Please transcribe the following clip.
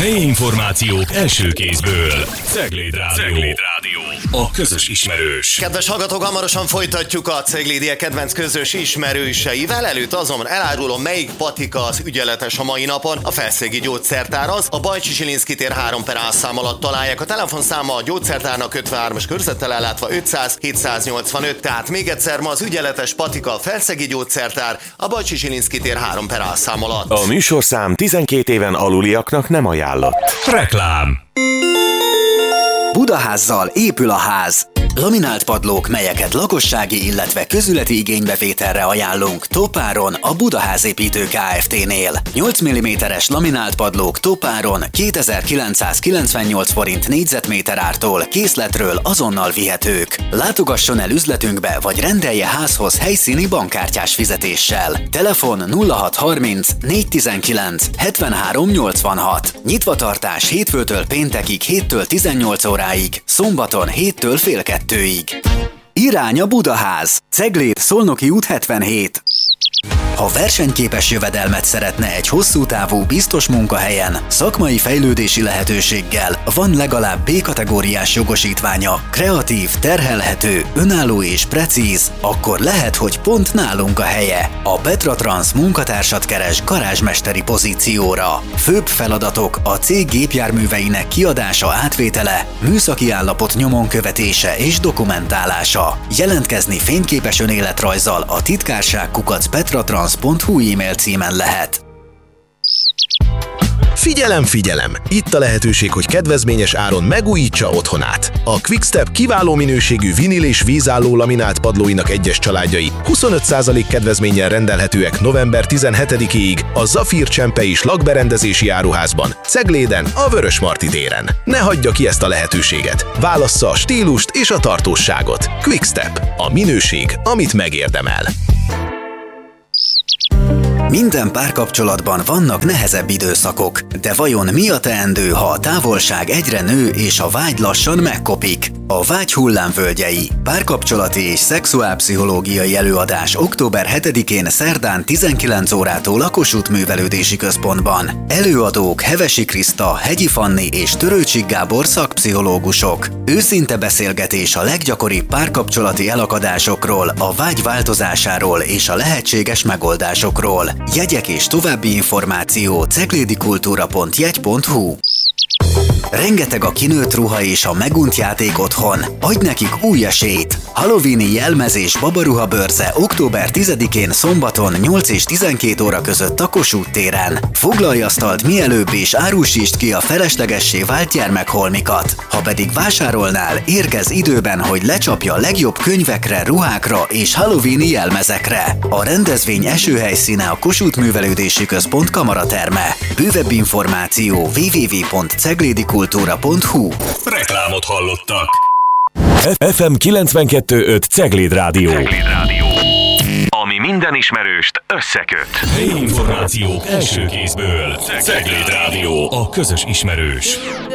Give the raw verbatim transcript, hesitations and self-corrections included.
Helyi információk első kézből. Cegléd Rádió. Cegléd Rádió. A közös ismerős. Kedves hallgatók, hamarosan folytatjuk a Ceglédiek kedvenc közös ismerőseivel. Előtt azonban elárulom, melyik patika az ügyeletes a mai napon. A Felszegi Gyógyszertár az. A Bajcsi Zsilinszky tér három per A szám alatt találják. A telefonszáma a gyógyszertárnak ötvenhármas körzettel ellátva ötszáz hétszáznyolcvanöt. Tehát még egyszer, ma az ügyeletes patika a Felszegi Gyógyszertár, a Bajcsi Zsilinszky tér három per A szám alatt. A műsorszám tizenkét éven aluliaknak nem ajánlott. Reklám. Budaházzal épül a ház. Laminált padlók, melyeket lakossági, illetve közületi igénybevételre ajánlunk Topáron, a Budaházépítő Kft-nél. nyolc milliméteres laminált padlók Topáron kétezer-kilencszázkilencvennyolc forint négyzetméter ártól, készletről azonnal vihetők. Látogasson el üzletünkbe, vagy rendelje házhoz helyszíni bankkártyás fizetéssel. Telefon nulla hat harminc négyszáztizenkilenc hetvenhárom nyolcvanhat. Nyitvatartás hétfőtől péntekig héttől tizennyolc óráig, szombaton héttől fél kettőig. Irány a Budaház. Cegléd, Szolnoki út hetvenhét. Ha versenyképes jövedelmet szeretne egy hosszú távú, biztos munkahelyen, szakmai fejlődési lehetőséggel, van legalább B-kategóriás jogosítványa, kreatív, terhelhető, önálló és precíz, akkor lehet, hogy pont nálunk a helye. A Petra Trans munkatársat keres garázsmesteri pozícióra. Főbb feladatok a cég gépjárműveinek kiadása, átvétele, műszaki állapot nyomon követése és dokumentálása. Jelentkezni fényképes önéletrajzzal a titkárság kukac petratrans pont hu e-mail címen lehet. Figyelem, figyelem! Itt a lehetőség, hogy kedvezményes áron megújítsa otthonát. A Quickstep kiváló minőségű vinil és vízálló laminált padlóinak egyes családjai huszonöt százalék kedvezménnyel rendelhetőek november tizenhetedikéig a Zafír Csempe és lakberendezési áruházban, Cegléden, a Vörösmarty téren. Ne hagyja ki ezt a lehetőséget. Válassza a stílust és a tartósságot. Quickstep. A minőség, amit megérdemel. Minden párkapcsolatban vannak nehezebb időszakok, de vajon mi a teendő, ha a távolság egyre nő és a vágy lassan megkopik? A Vágy hullámvölgyei párkapcsolati és szexuálpszichológiai előadás október hetedikén szerdán tizenkilenc órától a Kossuth Művelődési Központban. Előadók Hevesi Kriszta, Hegyi Fanni és Törőcsik Gábor szakpszichológusok. Őszinte beszélgetés a leggyakoribb párkapcsolati elakadásokról, a vágy változásáról és a lehetséges megoldásokról. Jegyek és további információ ceglédikultúra pont jegy pont hu. Rengeteg a kinőtt ruha és a megunt játék otthon. Adj nekik új esélyt! Halloweeni jelmezés babaruha bőrze október tizedikén szombaton nyolc és tizenkét óra között a Kossuth téren. Foglalj asztalt mielőbb és árusítsd ki a feleslegessé vált gyermekholmikat. Ha pedig vásárolnál, érkezz időben, hogy lecsapja a legjobb könyvekre, ruhákra és halloweeni jelmezekre. A rendezvény esőhelyszíne a Kossuth Művelődési Központ kamaraterme. Bővebb információ double-u double-u double-u pont ceglédikultúra pont hu. Reklámot hallottak. ef em kilencvenkettő pont öt Cegléd Rádió. Cegléd Rádió. Ami minden ismerőst összeköt. Helyi információk első kézből. Cegléd Rádió. A közös ismerős.